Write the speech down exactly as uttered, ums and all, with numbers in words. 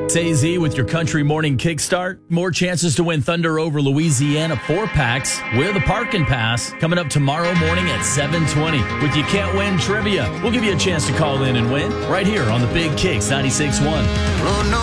It's A Z with your country morning kickstart. More chances to win Thunder over Louisiana four-packs with a parking pass coming up tomorrow morning at seven twenty. With You Can't Win Trivia, we'll give you a chance to call in and win right here on the Big Kicks ninety-six point one.